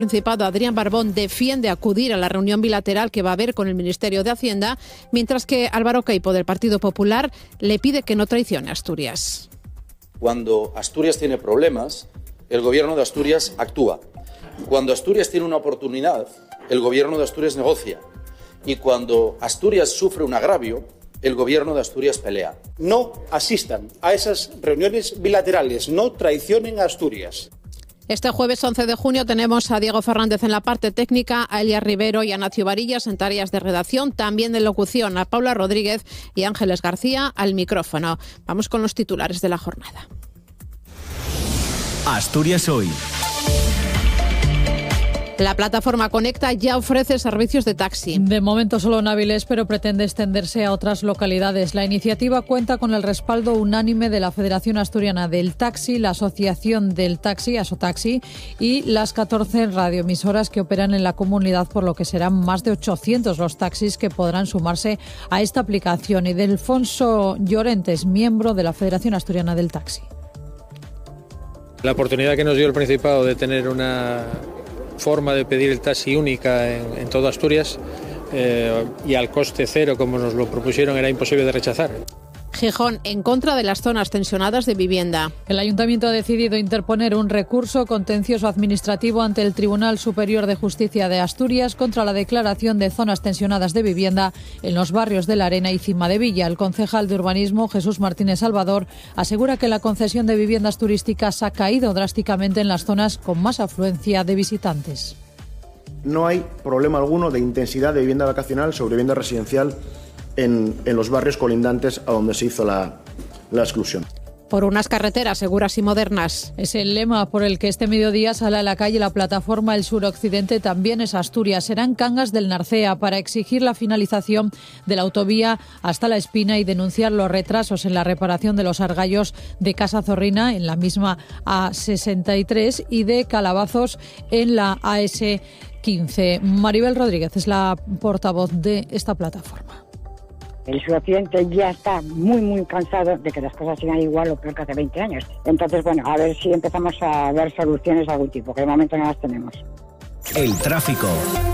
El Principado, Adrián Barbón, defiende acudir a la reunión bilateral que va a haber con el Ministerio de Hacienda, mientras que Álvaro Queipo, del Partido Popular, le pide que no traicione a Asturias. Cuando Asturias tiene problemas, el Gobierno de Asturias actúa. Cuando Asturias tiene una oportunidad, el Gobierno de Asturias negocia. Y cuando Asturias sufre un agravio, el Gobierno de Asturias pelea. No asistan a esas reuniones bilaterales, no traicionen a Asturias. Este jueves 11 de junio tenemos a Diego Fernández en la parte técnica, a Elías Rivero y a Nacio Varillas en tareas de redacción, también de locución, a Paula Rodríguez y Ángeles García al micrófono. Vamos con los titulares de la jornada. Asturias hoy. La plataforma Conecta ya ofrece servicios de taxi. De momento solo en Avilés, pero pretende extenderse a otras localidades. La iniciativa cuenta con el respaldo unánime de la Federación Asturiana del Taxi, la Asociación del Taxi, Asotaxi, y las 14 radioemisoras que operan en la comunidad, por lo que serán más de 800 los taxis que podrán sumarse a esta aplicación. Y Delfonso Llorentes, miembro de la Federación Asturiana del Taxi. La oportunidad que nos dio el Principado de tener una forma de pedir el taxi única en toda Asturias y al coste cero como nos lo propusieron era imposible de rechazar. Gijón en contra de las zonas tensionadas de vivienda. El Ayuntamiento ha decidido interponer un recurso contencioso administrativo ante el Tribunal Superior de Justicia de Asturias contra la declaración de zonas tensionadas de vivienda en los barrios de La Arena y Cima de Villa. El concejal de Urbanismo, Jesús Martínez Salvador, asegura que la concesión de viviendas turísticas ha caído drásticamente en las zonas con más afluencia de visitantes. No hay problema alguno de intensidad de vivienda vacacional sobre vivienda residencial en los barrios colindantes a donde se hizo la exclusión. Por unas carreteras seguras y modernas. Es el lema por el que este mediodía sale a la calle la plataforma El Suroccidente, también es Asturias. Serán Cangas del Narcea para exigir la finalización de la autovía hasta La Espina y denunciar los retrasos en la reparación de los argallos de Casa Zorrina en la misma A63 y de Calabazos en la AS15. Maribel Rodríguez es la portavoz de esta plataforma. El suroccidente ya está muy cansado de que las cosas sigan igual o peor que hace 20 años. Entonces, bueno, a ver si empezamos a ver soluciones de algún tipo, que de momento no las tenemos. El tráfico.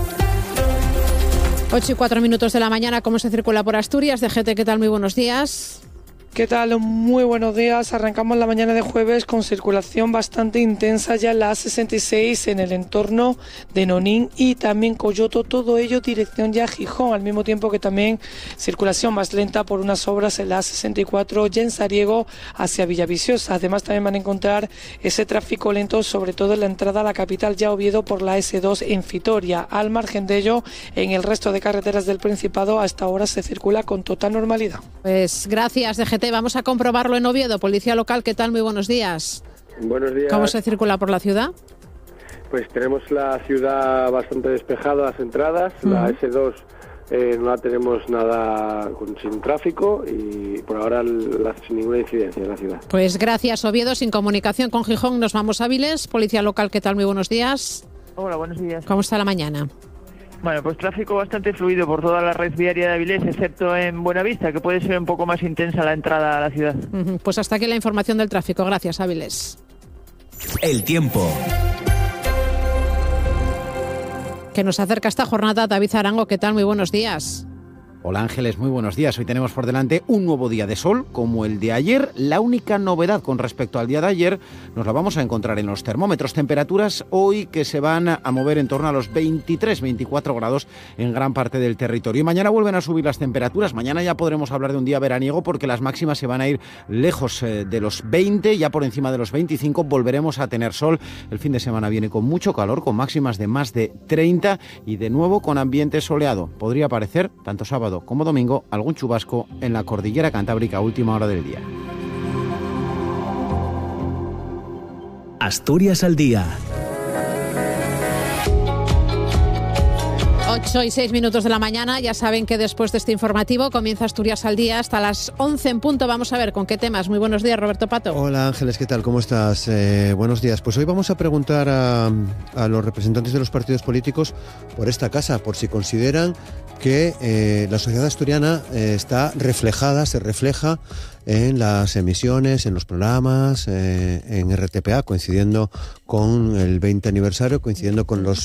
8:04 de la mañana, ¿cómo se circula por Asturias? DGT, ¿qué tal? Muy buenos días. ¿Qué tal? Muy buenos días. Arrancamos la mañana de jueves con circulación bastante intensa ya en la A66 en el entorno de Nonín y también Coyoto, todo ello dirección ya a Gijón, al mismo tiempo que también circulación más lenta por unas obras en la A64 ya en Sariego hacia Villaviciosa. Además también van a encontrar ese tráfico lento, sobre todo en la entrada a la capital ya Oviedo por la S2 en Vitoria. Al margen de ello, en el resto de carreteras del Principado hasta ahora se circula con total normalidad. Pues gracias, DGT. Vamos a comprobarlo en Oviedo. Policía local, ¿qué tal? Muy buenos días. Buenos días. ¿Cómo se circula por la ciudad? Pues tenemos la ciudad bastante despejada, las entradas. La S2 no la tenemos nada sin tráfico y por ahora sin ninguna incidencia en la ciudad. Pues gracias, Oviedo. Sin comunicación con Gijón, nos vamos a Avilés. Policía local, ¿qué tal? Muy buenos días. Hola, buenos días. ¿Cómo está la mañana? Bueno, pues tráfico bastante fluido por toda la red viaria de Avilés, excepto en Buenavista, que puede ser un poco más intensa la entrada a la ciudad. Pues hasta aquí la información del tráfico. Gracias, Avilés. El tiempo. Que nos acerca esta jornada David Arango. ¿Qué tal? Muy buenos días. Hola Ángeles, muy buenos días. Hoy tenemos por delante un nuevo día de sol como el de ayer. La única novedad con respecto al día de ayer nos la vamos a encontrar en los termómetros. Temperaturas hoy que se van a mover en torno a los 23-24 grados en gran parte del territorio. Y mañana vuelven a subir las temperaturas. Mañana ya podremos hablar de un día veraniego porque las máximas se van a ir lejos de los 20, ya por encima de los 25. Volveremos a tener sol. El fin de semana viene con mucho calor, con máximas de más de 30 y de nuevo con ambiente soleado. Podría aparecer tanto sábado como domingo algún chubasco en la cordillera cantábrica a última hora del día. Asturias al día. 8:06 de la mañana. Ya saben que después de este informativo comienza Asturias al día hasta las 11 en punto. Vamos a ver con qué temas. Muy buenos días, Roberto Pato. Hola Ángeles, ¿qué tal? ¿Cómo estás? Buenos días. Pues hoy vamos a preguntar a los representantes de los partidos políticos por esta casa, por si consideran que la sociedad asturiana se refleja en las emisiones, en los programas, en RTPA, coincidiendo con el 20 aniversario, coincidiendo con los